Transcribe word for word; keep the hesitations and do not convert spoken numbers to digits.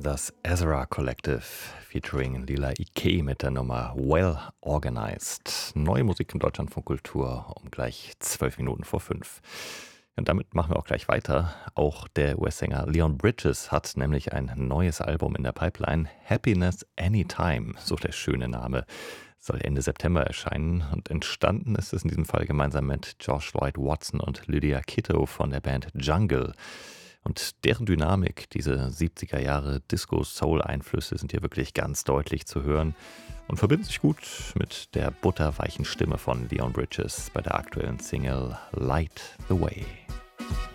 Das Ezra Collective featuring Lila Iké mit der Nummer Well Organized. Neue Musik in Deutschlandfunk Kultur um gleich zwölf Minuten vor fünf. Und damit machen wir auch gleich weiter. Auch der U S-Sänger Leon Bridges hat nämlich ein neues Album in der Pipeline. Happiness Anytime, so der schöne Name, soll Ende September erscheinen. Und entstanden ist es in diesem Fall gemeinsam mit Josh Lloyd Watson und Lydia Kitto von der Band Jungle. Und deren Dynamik, diese siebziger Jahre Disco-Soul-Einflüsse sind hier wirklich ganz deutlich zu hören und verbinden sich gut mit der butterweichen Stimme von Leon Bridges bei der aktuellen Single Light the Way.